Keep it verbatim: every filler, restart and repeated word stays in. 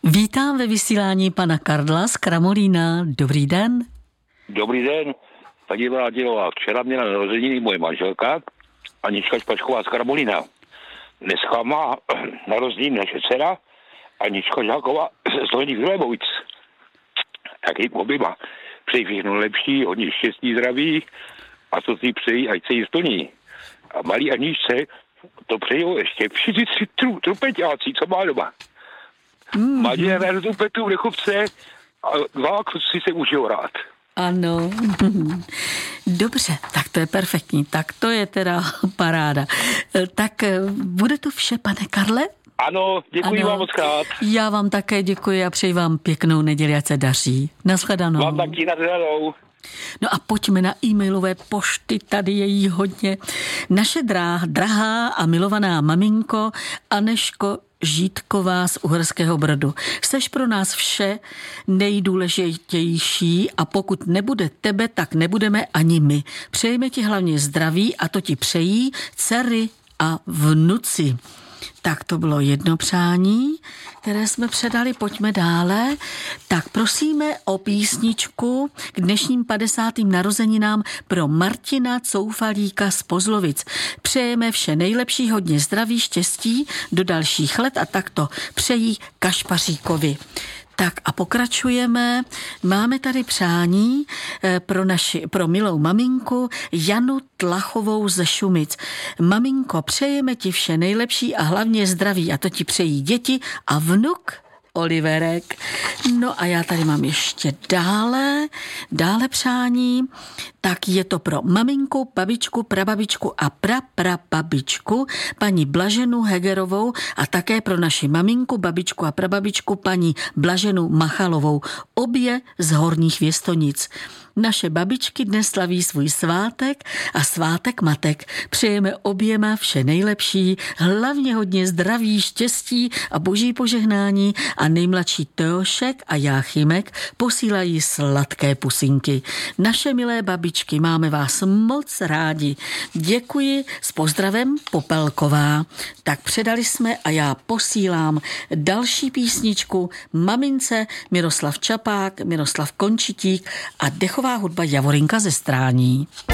Vítám ve vysílání pana Karla z Kramolína. Dobrý den. Dobrý den, paní Vládilová. Včera měla narozeniny moje manželka Anička Špačková z Kramolína. Dneska má narozeniny naše dcera Anička Žáková ze Slovených Hrlébovic. Tak jim oběma přeji všechno lepší, hodně štěstí, zdraví a co si přeji, ať se jí splní. A malý Aničce to přejou ještě všichni tři tru, trupeťáci, co má doma. Mm. Mají na trupetu v Rechovce a dva kluci se můžou rád. Ano, dobře, tak to je perfektní, tak to je teda paráda. Tak bude to vše, pane Karle? Ano, děkuji ano. vám moc krát. Já vám také děkuji a přeji vám pěknou neděli, ať se daří. Nashledanou. Vám taky nashledanou. No a pojďme na e-mailové pošty, tady je jí hodně. Naše drahá, drahá a milovaná maminko Aneško Žítková z Uherského Brodu. Jseš pro nás vše nejdůležitější a pokud nebude tebe, tak nebudeme ani my. Přejeme ti hlavně zdraví a to ti přejí dcery a vnuci. Tak to bylo jedno přání, které jsme předali. Pojďme dále. Tak prosíme o písničku k dnešním padesátým narozeninám pro Martina Coufalíka z Pozlovic. Přejeme vše nejlepší, hodně zdraví, štěstí do dalších let a takto přejí Kašpaříkovi. Tak a pokračujeme. Máme tady přání pro, naši, pro milou maminku Janu Tlachovou ze Šumic. Maminko, přejeme ti vše nejlepší a hlavně zdraví a to ti přejí děti a vnuk Oliverek. No a já tady mám ještě dále, dále přání. Tak je to pro maminku, babičku, prababičku a praprababičku, paní Blaženu Hegerovou a také pro naši maminku, babičku a prababičku, paní Blaženu Machalovou. Obě z Horních Věstonic. Naše babičky dnes slaví svůj svátek a svátek matek. Přejeme oběma vše nejlepší, hlavně hodně zdraví, štěstí a boží požehnání a nejmladší Teošek a Jáchymek posílají sladké pusinky. Naše milé babičky, máme vás moc rádi. Děkuji, s pozdravem Popelková. Tak předali jsme a já posílám další písničku mamince Miroslav Čapák, Miroslav Končitík a dechová hudba Javorinka ze Strání.